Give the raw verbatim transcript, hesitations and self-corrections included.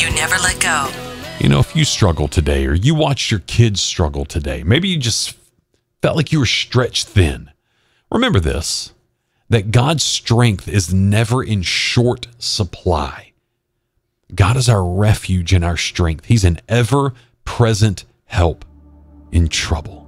you never let go. You know, if you struggle today or you watched your kids struggle today, maybe you just felt like you were stretched thin. Remember this, that God's strength is never in short supply. God is our refuge and our strength. He's an ever-present help in trouble.